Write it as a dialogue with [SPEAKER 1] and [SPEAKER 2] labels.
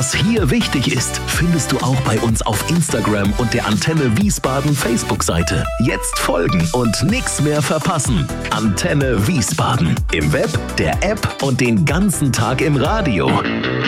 [SPEAKER 1] Was hier wichtig ist, findest du auch bei uns auf Instagram und der Antenne Wiesbaden Facebook-Seite. Jetzt folgen und nichts mehr verpassen. Antenne Wiesbaden. Im Web, der App und den ganzen Tag im Radio.